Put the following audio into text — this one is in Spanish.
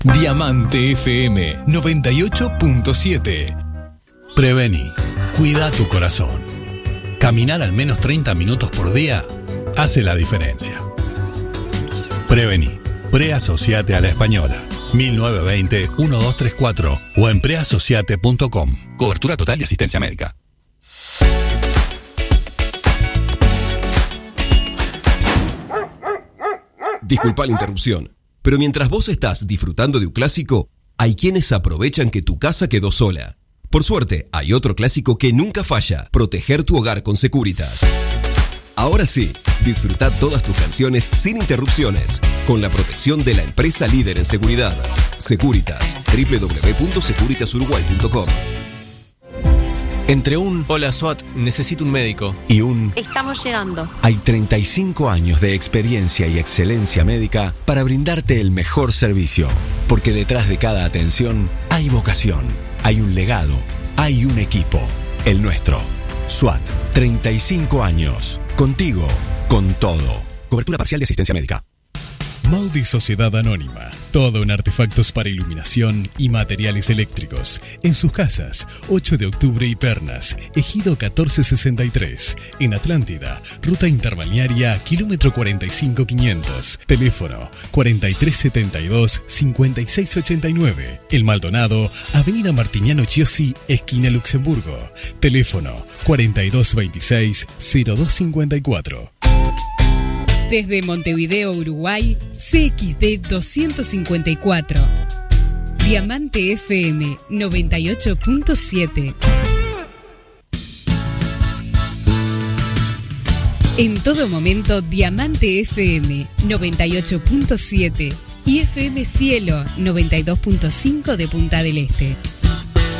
Diamante FM 98.7. Prevení. Cuida tu corazón. Caminar al menos 30 minutos por día hace la diferencia. Prevení. Preasociate a la Española. 1920-1234 o en preasociate.com. Cobertura total de asistencia médica. Disculpa la interrupción, pero mientras vos estás disfrutando de un clásico, hay quienes aprovechan que tu casa quedó sola. Por suerte, hay otro clásico que nunca falla: proteger tu hogar con Securitas. Ahora sí, disfruta todas tus canciones sin interrupciones, con la protección de la empresa líder en seguridad. Securitas, www.securitasuruguay.com. Entre un hola SWAT, necesito un médico y un estamos llegando, hay 35 años de experiencia y excelencia médica para brindarte el mejor servicio, porque detrás de cada atención hay vocación, hay un legado, hay un equipo, el nuestro. SWAT, 35 años, contigo, con todo. Cobertura parcial de asistencia médica. Maudi Sociedad Anónima. Todo en artefactos para iluminación y materiales eléctricos. En sus casas, 8 de octubre y Pernas, Ejido 1463. En Atlántida, Ruta Interbalnearia, kilómetro 45500. Teléfono 4372-5689. El Maldonado, Avenida Martiniano Chiosi, esquina Luxemburgo. Teléfono 4226-0254. Desde Montevideo, Uruguay, CXD 254. Diamante FM 98.7. En todo momento, Diamante FM 98.7 y FM Cielo 92.5 de Punta del Este.